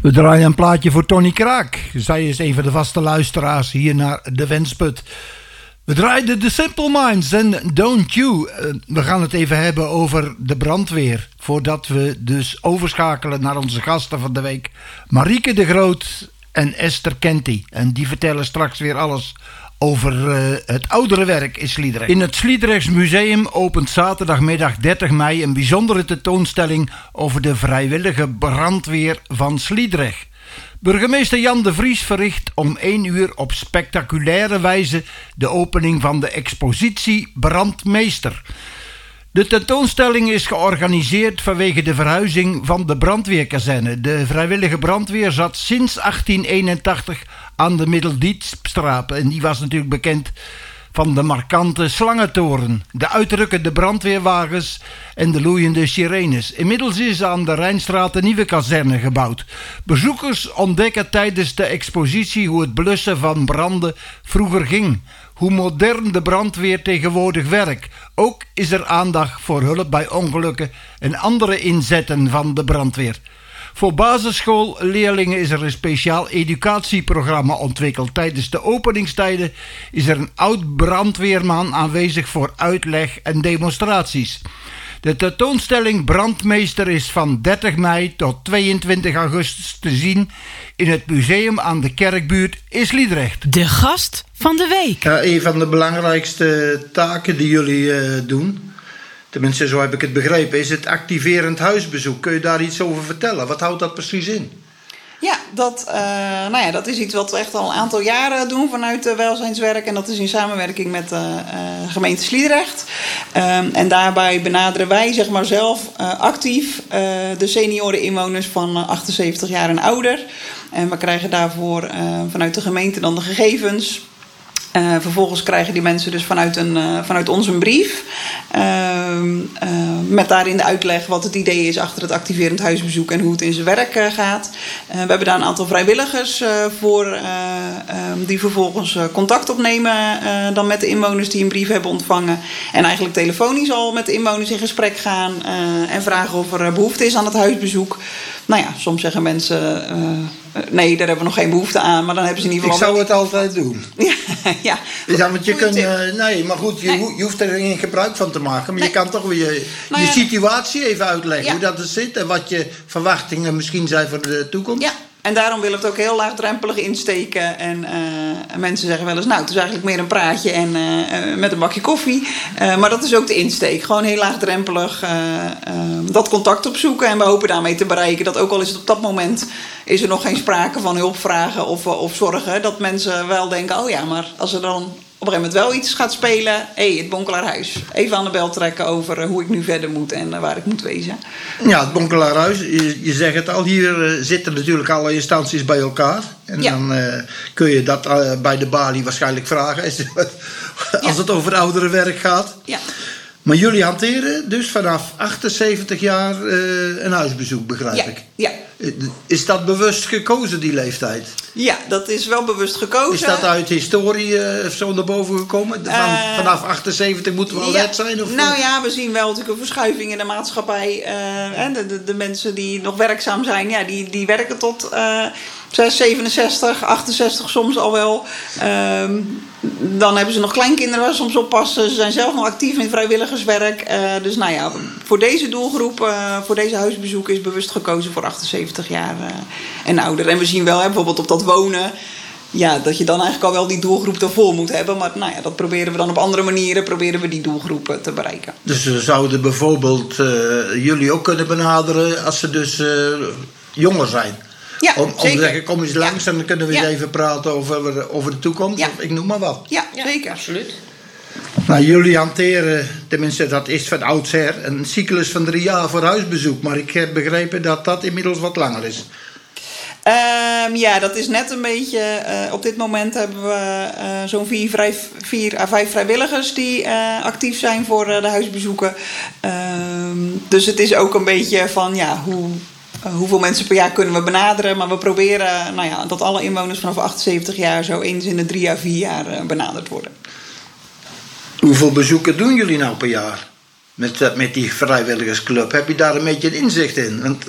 We draaien een plaatje voor Tony Kraak. Zij is een van de vaste luisteraars hier naar de Wensput. We draaiden The Simple Minds en Don't You. We gaan het even hebben over de brandweer. Voordat we dus overschakelen naar onze gasten van de week. Marieke de Groot en Esther Kenty. En die vertellen straks weer alles over het ouderenwerk in Sliedrecht. In het Sliedrechts Museum opent zaterdagmiddag 30 mei een bijzondere tentoonstelling over de vrijwillige brandweer van Sliedrecht. Burgemeester Jan de Vries verricht om 1 uur op spectaculaire wijze de opening van de expositie Brandmeester. De tentoonstelling is georganiseerd vanwege de verhuizing van de brandweerkazerne. De vrijwillige brandweer zat sinds 1881 aan de Middeldiepstraat en die was natuurlijk bekend van de markante slangentoren, de uitrukkende brandweerwagens en de loeiende sirenes. Inmiddels is aan de Rijnstraat een nieuwe kazerne gebouwd. Bezoekers ontdekken tijdens de expositie hoe het blussen van branden vroeger ging. Hoe modern de brandweer tegenwoordig werkt. Ook is er aandacht voor hulp bij ongelukken en andere inzetten van de brandweer. Voor basisschoolleerlingen is er een speciaal educatieprogramma ontwikkeld. Tijdens de openingstijden is er een oud brandweerman aanwezig voor uitleg en demonstraties. De tentoonstelling Brandmeester is van 30 mei tot 22 augustus te zien in het museum aan de Kerkbuurt in Sliedrecht. De gast van de week. Ja, een van de belangrijkste taken die jullie doen, tenminste zo heb ik het begrepen, is het activerend huisbezoek. Kun je daar iets over vertellen? Wat houdt dat precies in? Ja, dat is iets wat we echt al een aantal jaren doen vanuit welzijnswerk. En dat is in samenwerking met de gemeente Sliedrecht. En daarbij benaderen wij zeg maar zelf actief de senioreninwoners van 78 jaar en ouder. En we krijgen daarvoor vanuit de gemeente dan de gegevens. Vervolgens krijgen die mensen dus vanuit ons een brief. Met daarin de uitleg wat het idee is achter het activerend huisbezoek en hoe het in zijn werk gaat. We hebben daar een aantal vrijwilligers voor die vervolgens contact opnemen dan met de inwoners die een brief hebben ontvangen. En eigenlijk telefonisch al met de inwoners in gesprek gaan en vragen of er behoefte is aan het huisbezoek. Nou ja, soms zeggen mensen nee, daar hebben we nog geen behoefte aan, maar dan hebben ze in ieder geval. Ik zou het altijd doen. Ja. Want je kunt, nee, maar goed, je hoeft er geen gebruik van te maken. Maar je kan toch weer je situatie even uitleggen. Hoe dat er zit en wat je verwachtingen misschien zijn voor de toekomst. Ja. En daarom willen we het ook heel laagdrempelig insteken. En mensen zeggen wel eens, nou, het is eigenlijk meer een praatje en met een bakje koffie. Maar dat is ook de insteek. Gewoon heel laagdrempelig dat contact opzoeken. En we hopen daarmee te bereiken dat ook al is het op dat moment is er nog geen sprake van hulpvragen of zorgen. Dat mensen wel denken, oh ja, maar als er dan op een gegeven moment wel iets gaat spelen. Het Bonkelaarhuis. Even aan de bel trekken over hoe ik nu verder moet en waar ik moet wezen. Ja, het Bonkelaarhuis. Je zegt het al. Hier zitten natuurlijk alle instanties bij elkaar. En dan kun je dat bij de balie waarschijnlijk vragen. Als het over ouderenwerk gaat. Ja. Maar jullie hanteren dus vanaf 78 jaar een huisbezoek, begrijp ik. Ja. Is dat bewust gekozen, die leeftijd? Ja, dat is wel bewust gekozen. Is dat uit historie zo naar boven gekomen? Vanaf 78 moeten we al net zijn? Of nou ja, we zien wel natuurlijk een verschuiving in de maatschappij. De mensen die nog werkzaam zijn, ja, die werken tot 67, 68 soms al wel. Dan hebben ze nog kleinkinderen waar ze soms oppassen. Ze zijn zelf nog actief in vrijwilligerswerk. Dus nou ja, voor deze doelgroep, voor deze huisbezoek is bewust gekozen voor 78 jaar en ouder. En we zien wel bijvoorbeeld op dat wonen, ja, dat je dan eigenlijk al wel die doelgroep daarvoor moet hebben. Maar nou ja, dat proberen we dan op andere manieren, proberen we die doelgroep te bereiken. Dus we zouden bijvoorbeeld jullie ook kunnen benaderen als ze dus jonger zijn? Ja, om te zeggen, kom eens langs en dan kunnen we eens even praten over de toekomst. Ja. Of ik noem maar wat. Ja, zeker. Absoluut. Nou, jullie hanteren, tenminste dat is van oudsher, een cyclus van 3 jaar voor huisbezoek. Maar ik heb begrepen dat dat inmiddels wat langer is. Ja, dat is net een beetje. Op dit moment hebben we zo'n 4 à 5 vrijwilligers die actief zijn voor de huisbezoeken. Dus het is ook een beetje van ja, hoeveel mensen per jaar kunnen we benaderen. Maar we proberen dat alle inwoners vanaf 78 jaar zo eens in de 3 à 4 jaar benaderd worden. Hoeveel bezoeken doen jullie nou per jaar met die vrijwilligersclub? Heb je daar een beetje een inzicht in? Want